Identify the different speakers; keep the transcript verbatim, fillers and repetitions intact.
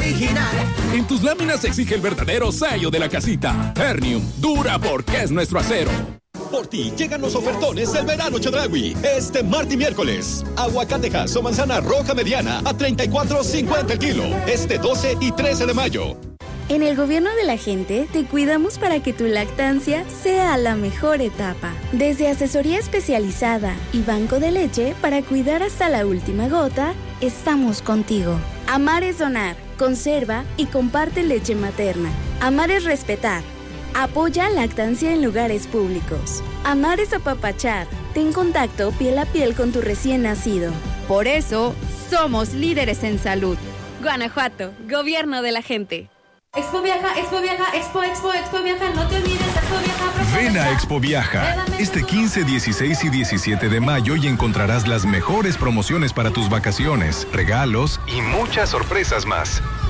Speaker 1: original.
Speaker 2: En tus láminas se exige el verdadero sello de la casita. Ternium, dura porque es nuestro acero.
Speaker 3: Por ti llegan los ofertones del verano Chedraui. Este martes y miércoles. Aguacatejas o manzana roja mediana a treinta y cuatro cincuenta el kilo. Este doce y trece de mayo.
Speaker 4: En el gobierno de la gente te cuidamos para que tu lactancia sea la mejor etapa. Desde asesoría especializada y banco de leche para cuidar hasta la última gota, estamos contigo. Amar es donar, conserva y comparte leche materna. Amar es respetar. Apoya lactancia en lugares públicos. Amar es apapachar. Ten contacto piel a piel con tu recién nacido.
Speaker 5: Por eso, somos líderes en salud.
Speaker 4: Guanajuato, gobierno de la gente.
Speaker 6: Expo Viaja, Expo Viaja, Expo, Expo, Expo Viaja, no te olvides, Expo Viaja.
Speaker 7: Ven a Expo Viaja este quince, dieciséis y diecisiete de mayo y encontrarás las mejores promociones para tus vacaciones, regalos y muchas sorpresas más.